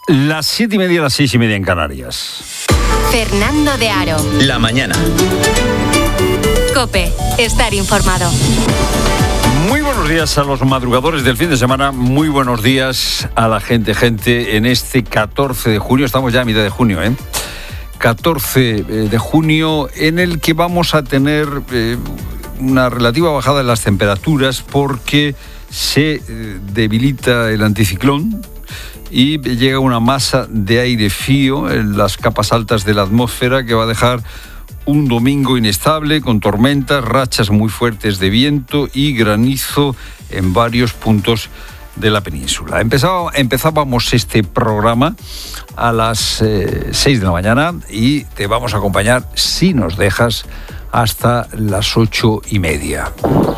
Las 7:30, las 6:30 en Canarias. Fernando de Aro. La mañana. COPE. Estar informado. Muy buenos días a los madrugadores del fin de semana. Muy buenos días a la gente en este 14 de junio. Estamos ya a mitad de junio, 14 de junio, en el que vamos a tener una relativa bajada en las temperaturas porque se debilita el anticiclón y llega una masa de aire frío en las capas altas de la atmósfera que va a dejar un domingo inestable con tormentas, rachas muy fuertes de viento y granizo en varios puntos de la península. Empezábamos este programa a las 6 de la mañana y te vamos a acompañar, si nos dejas, hasta las 8:30.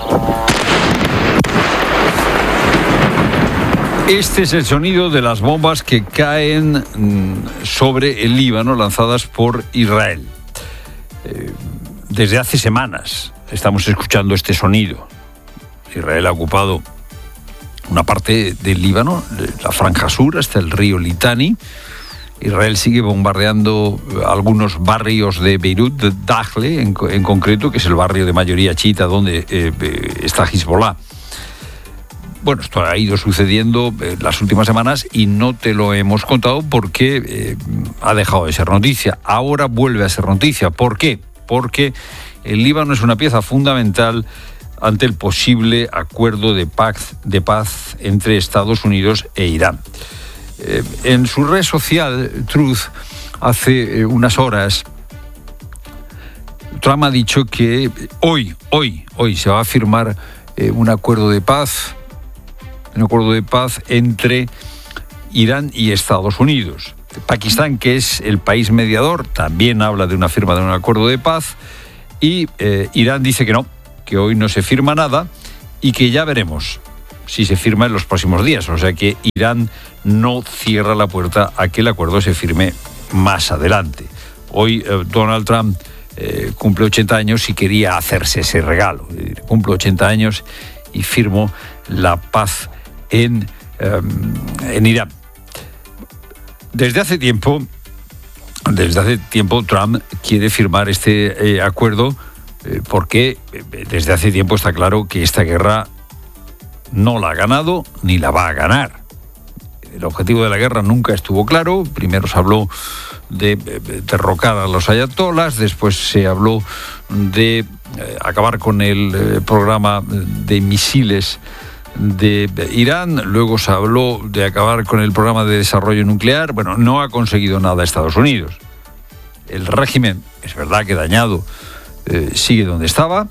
Este es el sonido de las bombas que caen sobre el Líbano, lanzadas por Israel. Desde hace semanas estamos escuchando este sonido. Israel ha ocupado una parte del Líbano, la franja sur, hasta el río Litani. Israel sigue bombardeando algunos barrios de Beirut, de Dahle en concreto, que es el barrio de mayoría chiita donde está Hezbollah. Bueno, esto ha ido sucediendo las últimas semanas y no te lo hemos contado porque ha dejado de ser noticia. Ahora vuelve a ser noticia. ¿Por qué? Porque el Líbano es una pieza fundamental ante el posible acuerdo de paz entre Estados Unidos e Irán. En su red social, Truth, hace unas horas, Trump ha dicho que hoy se va a firmar un acuerdo de paz entre Irán y Estados Unidos. Pakistán, que es el país mediador, también habla de una firma de un acuerdo de paz y Irán dice que no, que hoy no se firma nada y que ya veremos si se firma en los próximos días. O sea que Irán no cierra la puerta a que el acuerdo se firme más adelante. Hoy Donald Trump cumple 80 años y quería hacerse ese regalo. Cumple 80 años y firmó la paz en Irán. Desde hace tiempo Trump quiere firmar este acuerdo porque desde hace tiempo está claro que esta guerra no la ha ganado ni la va a ganar. El objetivo de la guerra nunca estuvo claro. Primero se habló de derrocar a los ayatolás, después se habló de acabar con el programa de misiles de Irán, luego se habló de acabar con el programa de desarrollo nuclear. Bueno, no ha conseguido nada Estados Unidos. El régimen, es verdad que dañado, sigue donde estaba.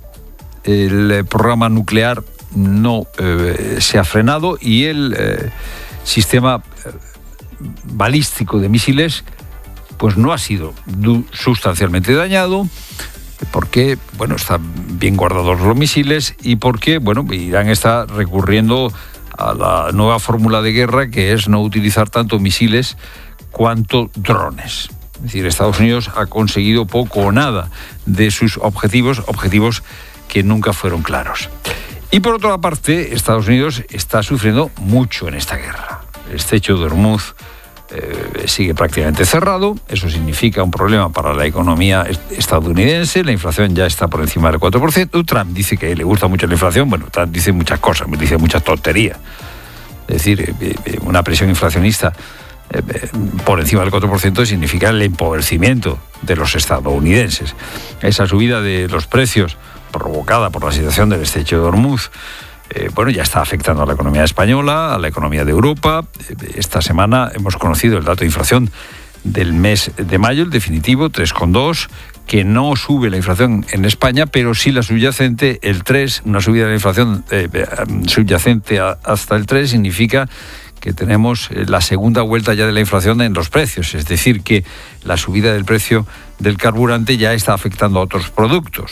El programa nuclear no se ha frenado y el sistema balístico de misiles pues no ha sido sustancialmente dañado, porque están bien guardados los misiles y porque Irán está recurriendo a la nueva fórmula de guerra, que es no utilizar tanto misiles cuanto drones. Es decir, Estados Unidos ha conseguido poco o nada de sus objetivos que nunca fueron claros. Y por otra parte, Estados Unidos está sufriendo mucho en esta guerra. El estrecho de Hormuz sigue prácticamente cerrado. Eso significa un problema para la economía estadounidense. La inflación ya está por encima del 4%. Trump dice que le gusta mucho la inflación. Bueno, Trump dice muchas cosas, dice muchas tonterías. Es decir, una presión inflacionista por encima del 4% significa el empobrecimiento de los estadounidenses. Esa subida de los precios provocada por la situación del estrecho de Hormuz ya está afectando a la economía española, a la economía de Europa. Esta semana hemos conocido el dato de inflación del mes de mayo, el definitivo, 3,2, que no sube la inflación en España, pero sí la subyacente, el 3, una subida de la inflación subyacente hasta el 3 significa que tenemos la segunda vuelta ya de la inflación en los precios, es decir, que la subida del precio del carburante ya está afectando a otros productos.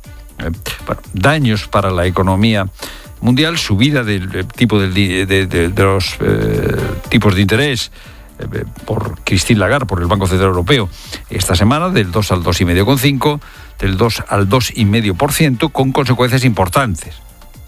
Daños para la economía mundial, subida del tipo de los tipos de interés por Christine Lagarde, por el Banco Central Europeo, esta semana del 2 al 2,5%, del 2 al 2,5%, con consecuencias importantes.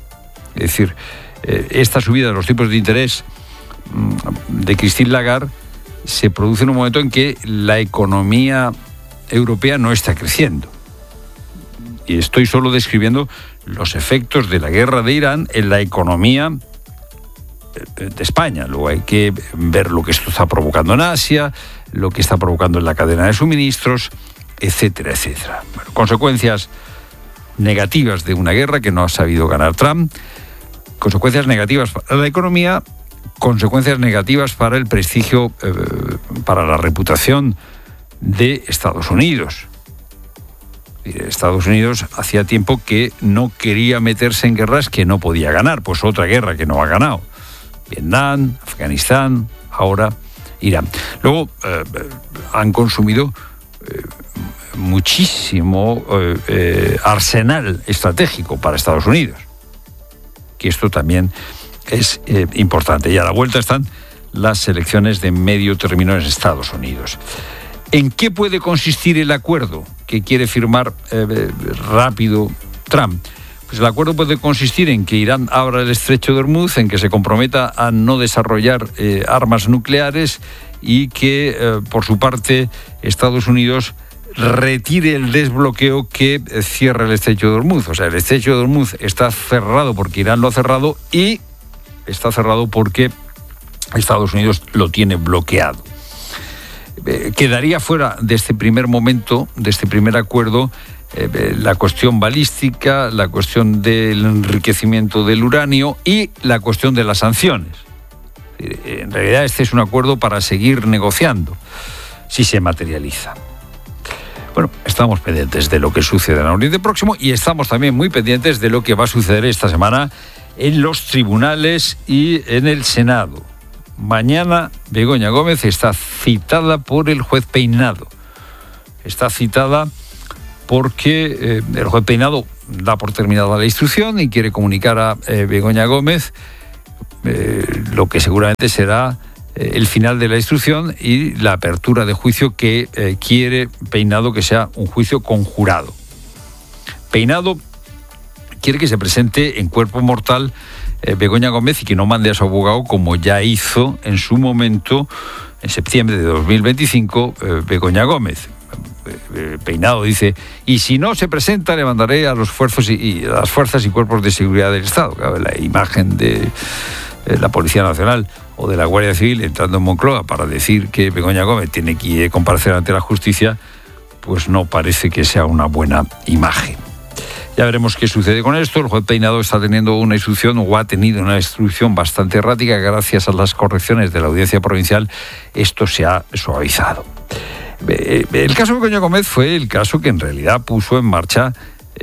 Es decir, esta subida de los tipos de interés de Christine Lagarde se produce en un momento en que la economía europea no está creciendo. Y estoy solo describiendo los efectos de la guerra de Irán en la economía de España. Luego hay que ver lo que esto está provocando en Asia, lo que está provocando en la cadena de suministros, etcétera, etcétera. Bueno, consecuencias negativas de una guerra que no ha sabido ganar Trump, consecuencias negativas para la economía, consecuencias negativas para el prestigio, para la reputación de Estados Unidos. Estados Unidos hacía tiempo que no quería meterse en guerras que no podía ganar, pues otra guerra que no ha ganado. Vietnam, Afganistán, ahora Irán. Luego han consumido muchísimo arsenal estratégico para Estados Unidos, que esto también es importante. Y a la vuelta están las elecciones de medio término en Estados Unidos. ¿En qué puede consistir el acuerdo que quiere firmar rápido Trump? Pues el acuerdo puede consistir en que Irán abra el estrecho de Hormuz, en que se comprometa a no desarrollar armas nucleares y que, por su parte, Estados Unidos retire el desbloqueo que cierra el estrecho de Hormuz. O sea, el estrecho de Hormuz está cerrado porque Irán lo ha cerrado y está cerrado porque Estados Unidos lo tiene bloqueado. Quedaría fuera de este primer momento, de este primer acuerdo, la cuestión balística, la cuestión del enriquecimiento del uranio y la cuestión de las sanciones. En realidad este es un acuerdo para seguir negociando, si se materializa. Bueno, estamos pendientes de lo que sucede en el Oriente Próximo y estamos también muy pendientes de lo que va a suceder esta semana en los tribunales y en el Senado. Mañana Begoña Gómez está citada por el juez Peinado. Está citada porque el juez Peinado da por terminada la instrucción y quiere comunicar a Begoña Gómez lo que seguramente será el final de la instrucción y la apertura de juicio que quiere Peinado que sea un juicio conjurado. Peinado quiere que se presente en cuerpo mortal Begoña Gómez y que no mande a su abogado como ya hizo en su momento, en septiembre de 2025, Begoña Gómez. Peinado dice, y si no se presenta le mandaré a los fuerzas y cuerpos de seguridad del Estado. Claro, la imagen de la Policía Nacional o de la Guardia Civil entrando en Moncloa para decir que Begoña Gómez tiene que comparecer ante la justicia, pues no parece que sea una buena imagen. Ya veremos qué sucede con esto. El juez Peinado está teniendo una instrucción o ha tenido una instrucción bastante errática. Gracias a las correcciones de la Audiencia Provincial, esto se ha suavizado. El caso de Begoña Gómez fue el caso que en realidad puso en marcha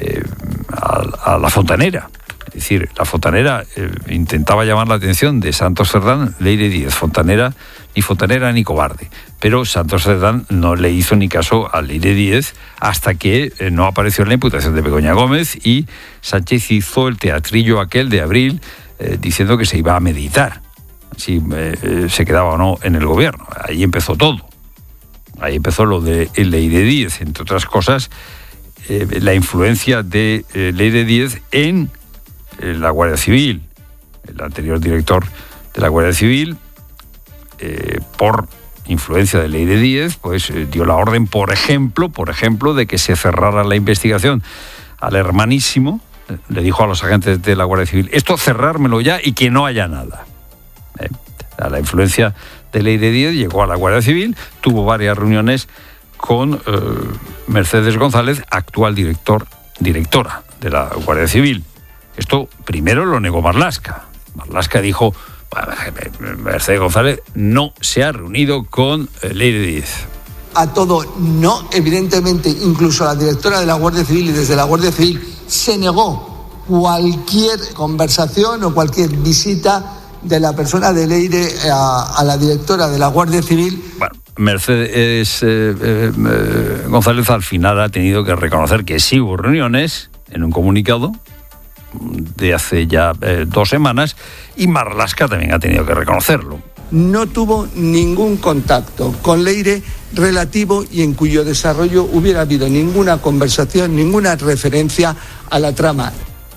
a la fontanera. Es decir, la fontanera intentaba llamar la atención de Santos Cerdán, Leire Díez. Fontanera ni cobarde. Pero Santos Cerdán no le hizo ni caso a Leire Díez hasta que no apareció la imputación de Begoña Gómez y Sánchez hizo el teatrillo aquel de abril diciendo que se iba a meditar si se quedaba o no en el gobierno. Ahí empezó todo. Ahí empezó lo de Leire Díez, entre otras cosas, la influencia de Leire Díez en la Guardia Civil. El anterior director de la Guardia Civil, por influencia de Leire Díez, pues dio la orden, por ejemplo, de que se cerrara la investigación al hermanísimo. Le dijo a los agentes de la Guardia Civil, esto cerrármelo ya y que no haya nada. A la influencia de Leire Díez llegó a la Guardia Civil, tuvo varias reuniones con Mercedes González, actual directora de la Guardia Civil. Esto primero lo negó Marlaska. Marlaska dijo, Mercedes González no se ha reunido con Leire Díez. A todo no, evidentemente, incluso la directora de la Guardia Civil y desde la Guardia Civil se negó cualquier conversación o cualquier visita de la persona de Leire a la directora de la Guardia Civil. Bueno, Mercedes González al final ha tenido que reconocer que sí hubo reuniones en un comunicado de hace ya 2 semanas y Marlaska también ha tenido que reconocerlo. No tuvo ningún contacto con Leire relativo y en cuyo desarrollo hubiera habido ninguna conversación, ninguna referencia a la trama.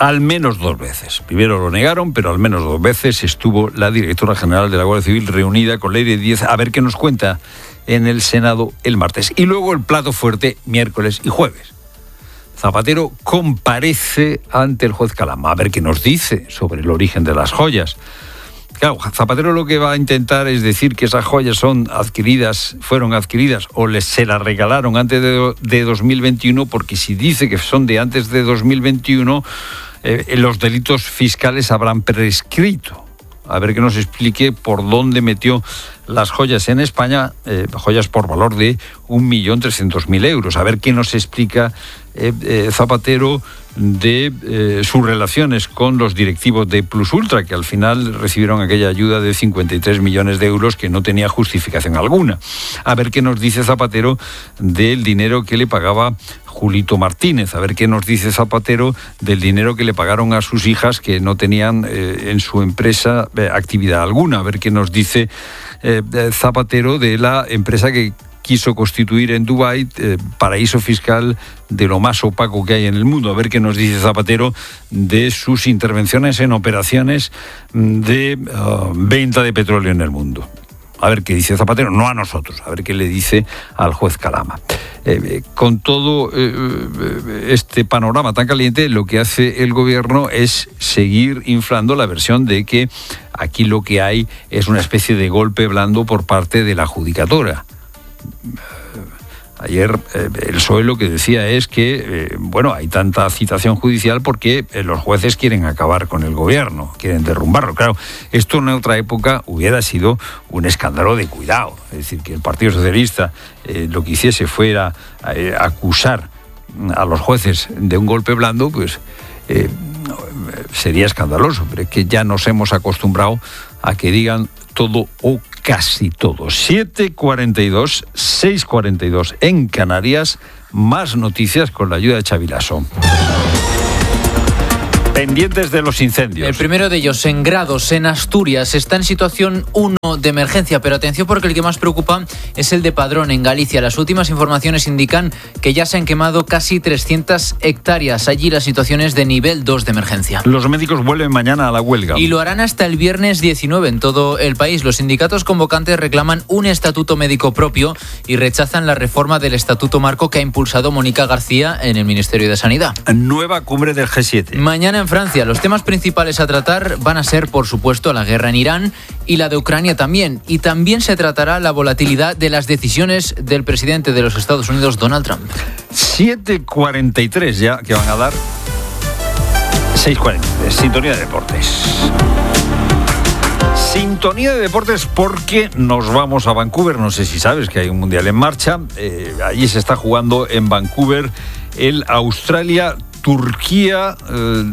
Al menos 2 veces. Primero lo negaron, pero al menos 2 veces estuvo la directora general de la Guardia Civil reunida con Ley de 10 a ver qué nos cuenta en el Senado el martes. Y luego el plato fuerte miércoles y jueves. Zapatero comparece ante el juez Calama a ver qué nos dice sobre el origen de las joyas. Claro, Zapatero lo que va a intentar es decir que esas joyas fueron adquiridas o se las regalaron antes de 2021, porque si dice que son de antes de 2021, los delitos fiscales habrán prescrito. A ver que nos explique por dónde metió las joyas en España, joyas por valor de 1.300.000 euros. A ver qué nos explica Zapatero de sus relaciones con los directivos de Plus Ultra, que al final recibieron aquella ayuda de 53 millones de euros que no tenía justificación alguna. A ver qué nos dice Zapatero del dinero que le pagaba Julito Martínez. A ver qué nos dice Zapatero del dinero que le pagaron a sus hijas que no tenían en su empresa actividad alguna. A ver qué nos dice Zapatero de la empresa que quiso constituir en Dubái paraíso fiscal de lo más opaco que hay en el mundo. A ver qué nos dice Zapatero de sus intervenciones en operaciones de venta de petróleo en el mundo. A ver qué dice Zapatero, no a nosotros, a ver qué le dice al juez Calama. Con todo este panorama tan caliente, lo que hace el gobierno es seguir inflando la versión de que aquí lo que hay es una especie de golpe blando por parte de la judicatura. Ayer el PSOE lo que decía es que, hay tanta citación judicial porque los jueces quieren acabar con el gobierno, quieren derrumbarlo. Claro, esto en otra época hubiera sido un escándalo de cuidado. Es decir, que el Partido Socialista lo que hiciese fuera acusar a los jueces de un golpe blando, pues sería escandaloso. Pero es que ya nos hemos acostumbrado a que digan todo o casi todo. 7:42, 6:42 en Canarias. Más noticias con la ayuda de Xavi Lasso. Pendientes de los incendios. El primero de ellos, en Grados, en Asturias, está en situación 1 de emergencia, pero atención porque el que más preocupa es el de Padrón, en Galicia. Las últimas informaciones indican que ya se han quemado casi 300 hectáreas. Allí la situación es de nivel 2 de emergencia. Los médicos vuelven mañana a la huelga. Y lo harán hasta el viernes 19 en todo el país. Los sindicatos convocantes reclaman un estatuto médico propio y rechazan la reforma del estatuto marco que ha impulsado Mónica García en el Ministerio de Sanidad. Nueva cumbre del G7. Mañana en Francia, los temas principales a tratar van a ser, por supuesto, la guerra en Irán y la de Ucrania también. Y también se tratará la volatilidad de las decisiones del presidente de los Estados Unidos, Donald Trump. 7:43 ya, que van a dar 6:43. Sintonía de deportes. Sintonía de deportes porque nos vamos a Vancouver. No sé si sabes que hay un mundial en marcha. Allí se está jugando en Vancouver el Australia-Turquía.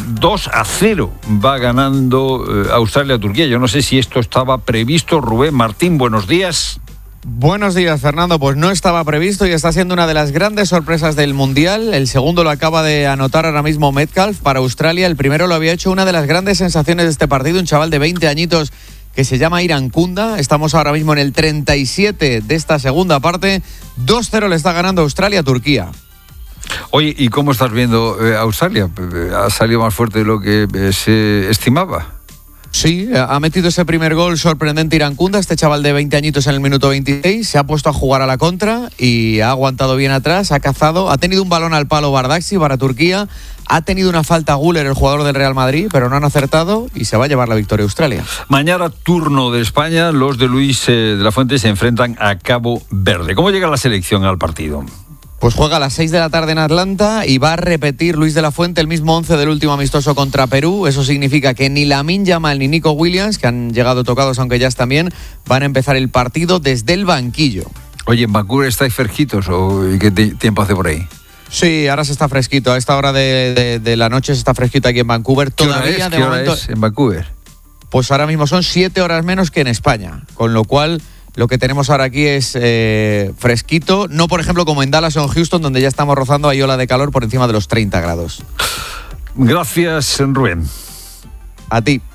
2-0 va ganando Australia-Turquía. Yo no sé si esto estaba previsto. Rubén Martín, buenos días. Buenos días, Fernando. Pues no estaba previsto y está siendo una de las grandes sorpresas del Mundial. El segundo lo acaba de anotar ahora mismo Metcalf para Australia. El primero lo había hecho una de las grandes sensaciones de este partido, un chaval de 20 añitos que se llama Irankunda. Estamos ahora mismo en el 37 de esta segunda parte. 2-0 le está ganando Australia a Turquía. Oye, ¿y cómo estás viendo Australia? ¿Ha salido más fuerte de lo que se estimaba? Sí, ha metido ese primer gol sorprendente Irankunda, este chaval de 20 añitos en el minuto 26, se ha puesto a jugar a la contra y ha aguantado bien atrás, ha cazado, ha tenido un balón al palo Bardakci para Turquía, ha tenido una falta Güler, el jugador del Real Madrid, pero no han acertado y se va a llevar la victoria Australia. Mañana turno de España, los de Luis de la Fuente se enfrentan a Cabo Verde. ¿Cómo llega la selección al partido? Pues juega a las 6 de la tarde en Atlanta y va a repetir Luis de la Fuente el mismo 11 del último amistoso contra Perú. Eso significa que ni Lamine Yamal ni Nico Williams, que han llegado tocados aunque ya están bien, van a empezar el partido desde el banquillo. Oye, ¿en Vancouver estáis fresquitos o qué tiempo hace por ahí? Sí, ahora se está fresquito. A esta hora de la noche se está fresquito aquí en Vancouver. ¿Qué hora es en Vancouver? Pues ahora mismo son 7 horas menos que en España, con lo cual lo que tenemos ahora aquí es fresquito, no por ejemplo como en Dallas o en Houston, donde ya estamos rozando ahí ola de calor por encima de los 30 grados. Gracias, Rubén. A ti.